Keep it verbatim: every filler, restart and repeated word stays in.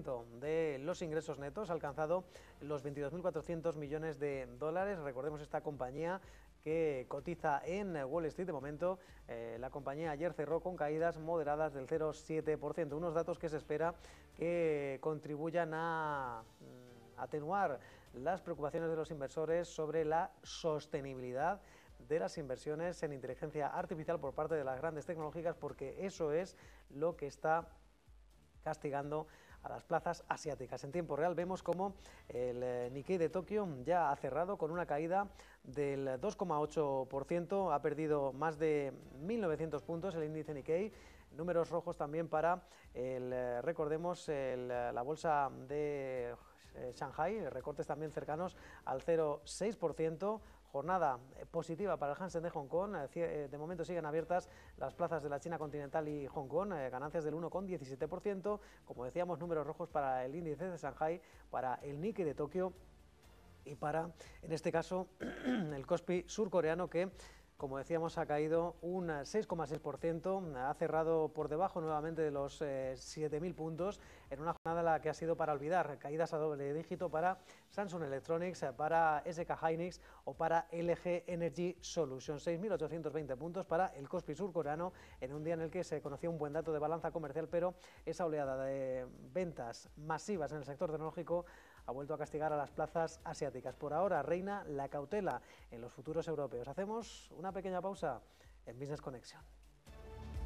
ciento de los ingresos netos, ha alcanzado los veintidós mil cuatrocientos millones de dólares. Recordemos esta compañía que cotiza en Wall Street. De momento, eh, la compañía ayer cerró con caídas moderadas del cero coma siete por ciento, unos datos que se espera que contribuyan a mm, atenuar las preocupaciones de los inversores sobre la sostenibilidad de las inversiones en inteligencia artificial por parte de las grandes tecnológicas, porque eso es lo que está castigando a las plazas asiáticas. En tiempo real vemos como el Nikkei de Tokio ya ha cerrado con una caída del dos coma ocho por ciento, ha perdido más de mil novecientos puntos el índice Nikkei. Números rojos también para, el, recordemos, el, la bolsa de Shanghai, recortes también cercanos al cero coma seis por ciento. Jornada positiva para el Hansen de Hong Kong. De momento siguen abiertas las plazas de la China continental y Hong Kong, ganancias del uno coma diecisiete por ciento. Como decíamos, números rojos para el índice de Shanghai, para el Nikkei de Tokio y para, en este caso, el Kospi surcoreano, que, como decíamos, ha caído un seis coma seis por ciento, ha cerrado por debajo nuevamente de los eh, siete mil puntos, en una jornada en la que ha sido para olvidar. Caídas a doble dígito para Samsung Electronics, para S K Hynix o para L G Energy Solutions. seis mil ochocientos veinte puntos para el Kospi surcoreano, en un día en el que se conocía un buen dato de balanza comercial, pero esa oleada de ventas masivas en el sector tecnológico ha vuelto a castigar a las plazas asiáticas. Por ahora reina la cautela en los futuros europeos. Hacemos una pequeña pausa en Business Connection.